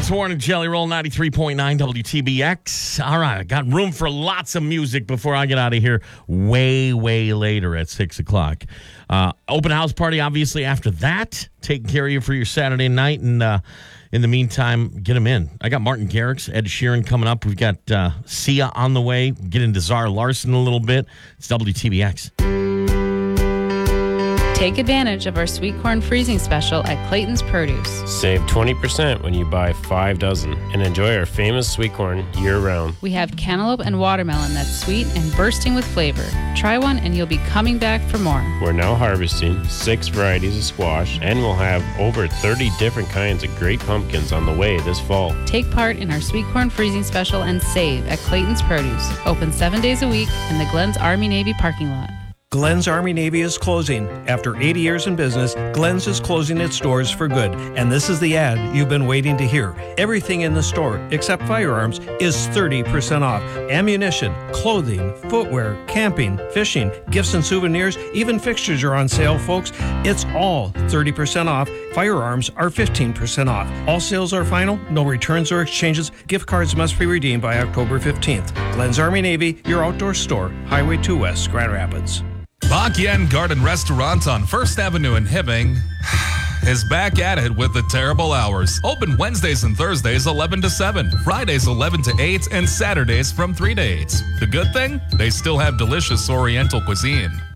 It's Warren and Jelly Roll, 93.9 WTBX. All right, I got room for lots of music before I get out of here way later at 6 o'clock. Open house party, obviously, after that. Taking care of you for your Saturday night. And in the meantime, get them in. I got Martin Garrix, Ed Sheeran coming up. We've got Sia on the way. Get into Zara Larson a little bit. It's WTBX. Take advantage of our sweet corn freezing special at Clayton's Produce. Save 20% when you buy 5 dozen and enjoy our famous sweet corn year-round. We have cantaloupe and watermelon that's sweet and bursting with flavor. Try one and you'll be coming back for more. We're now harvesting 6 varieties of squash, and we'll have over 30 different kinds of great pumpkins on the way this fall. Take part in our sweet corn freezing special and save at Clayton's Produce. Open 7 days a week in the Glenn's Army-Navy parking lot. Glenn's Army-Navy is closing. After 80 years in business, Glenn's is closing its doors for good. And this is the ad you've been waiting to hear. Everything in the store, except firearms, is 30% off. Ammunition, clothing, footwear, camping, fishing, gifts and souvenirs, even fixtures are on sale, folks. It's all 30% off. Firearms are 15% off. All sales are final, no returns or exchanges. Gift cards must be redeemed by October 15th. Glenn's Army-Navy, your outdoor store, Highway 2 West, Grand Rapids. Bak Yen Garden Restaurant on 1st Avenue in Hibbing is back at it with the terrible hours. Open Wednesdays and Thursdays 11 to 7, Fridays 11 to 8, and Saturdays from 3 to 8. The good thing? They still have delicious Oriental cuisine.